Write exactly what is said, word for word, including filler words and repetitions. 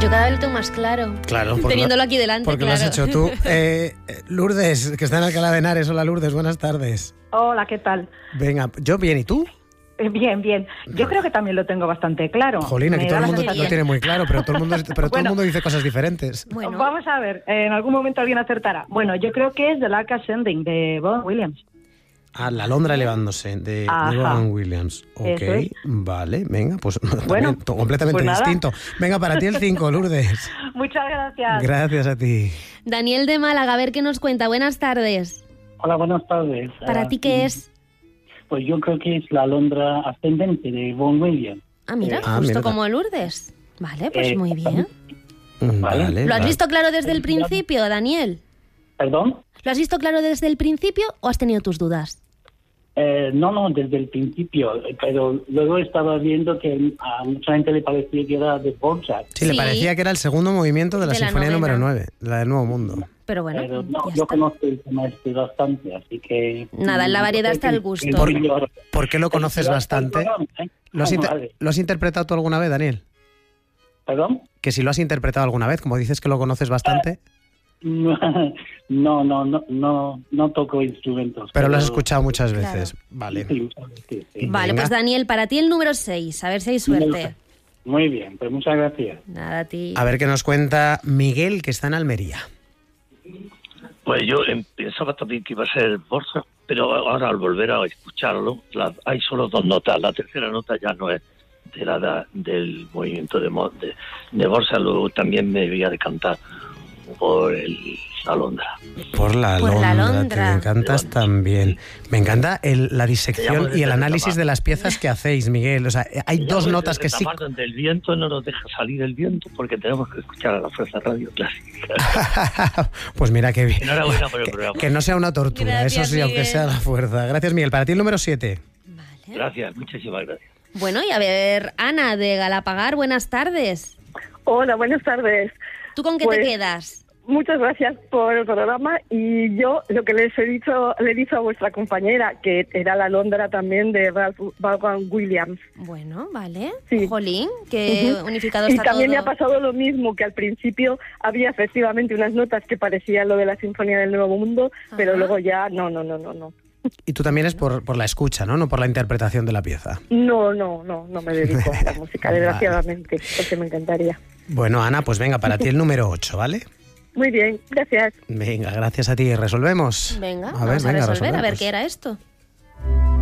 Yo cada vez lo tengo más claro. Claro. Porque Teniéndolo lo, aquí delante, Porque claro. lo has hecho tú. Eh, Lourdes, que está en Alcalá de Henares. Hola, Lourdes, buenas tardes. Hola, ¿qué tal? Venga, yo bien, ¿y tú? Eh, Bien, bien. Yo creo que también lo tengo bastante claro. Jolín, aquí Me todo da el la mundo sensación- lo tiene muy claro, pero todo el mundo, pero todo el Bueno. mundo dice cosas diferentes. Bueno, Vamos a ver, eh, en algún momento alguien acertará. Bueno, yo creo que es The Lark Ascending, de Vaughan Williams. Ah, La Alondra elevándose, de, Ajá. de Vaughan Williams. Ok, Eso es. vale, venga, pues Bueno, también, to- completamente pues nada. distinto. Venga, para ti el cinco, Lourdes. Muchas gracias. Gracias a ti. Daniel de Málaga, a ver qué nos cuenta. Buenas tardes. Hola, buenas tardes. ¿Para Ah, ti qué es? Pues yo creo que es la Alondra ascendente de Vaughan Williams. Ah, mira, Ah, justo mira. como Lourdes. Vale, pues Eh, muy bien. Vale, Vale. ¿Lo has vale. visto claro desde el principio, Daniel? ¿Perdón? ¿Lo has visto claro desde el principio o has tenido tus dudas? Eh, no, no, desde el principio, eh, pero luego estaba viendo que a mucha gente le parecía que era de Dvorak, Sí, le Sí. parecía que era el segundo movimiento de la De la Sinfonía novena. número nueve, la del Nuevo Mundo. Pero bueno, pero no, ya yo está. conozco el tema este bastante, así que... Nada, en la variedad creo está que- el gusto. que- Por- ¿Por qué lo conoces bastante? ¿Lo has, Ah, inter- vale. ¿Lo has interpretado tú alguna vez, Daniel? ¿Perdón? Que si lo has interpretado alguna vez, como dices que lo conoces bastante, No, no, no, no, no toco instrumentos. pero lo has escuchado muchas Claro. veces. Vale. Sí, muchas veces, sí. Vale, Venga. pues Daniel, para ti el número seis. A ver si hay suerte. Muy bien, pues muchas gracias. Nada, a ti. A ver qué nos cuenta Miguel, que está en Almería. Pues yo em- pensaba también que iba a ser Borja, pero ahora al volver a escucharlo, la- hay solo dos notas. La tercera nota ya no es de la da- del movimiento de, mo- de, de Borja. Luego también me voy a decantar por el Alondra. Por la Por la Alondra, Alondra. te encantas también. Me encanta el- la Te llamo disección y desde el análisis Retamar. de las piezas que hacéis, Miguel. O sea, hay Ya dos ves, notas el que sí... retamar donde el viento no nos deja salir el viento porque tenemos que escuchar a la Fuerza Radio Clásica. Pues mira qué bien. Enhorabuena por el Que, programa. que no sea una tortura, Gracias, eso sí, aunque Miguel. sea la fuerza. Gracias, Miguel. Para ti el número siete. Vale. Gracias, muchísimas gracias. Bueno, y a ver, Ana de Galapagar, buenas tardes. Hola, buenas tardes. ¿Tú con qué Pues- te quedas? Muchas gracias por el programa y yo lo que les he dicho, le he dicho a vuestra compañera, que era la Alondra también de Ralph Vaughan Williams. Bueno, vale. Sí. Jolín, que Ujú. unificado Y está también todo. me ha pasado lo mismo, que al principio había efectivamente unas notas que parecían lo de la Sinfonía del Nuevo Mundo, pero Ajá. luego ya no, no, no, no, no. Y tú también es por, por la escucha, ¿no? No por la interpretación de la pieza. No, no, no, no me dedico a la música, desgraciadamente, porque me encantaría. Bueno, Ana, pues venga, para ti el número ocho, ¿vale? Muy bien, gracias. Venga, gracias a ti. ¿Resolvemos? Venga, a ver, vamos a venga, resolver, a ver resolvemos. qué era esto.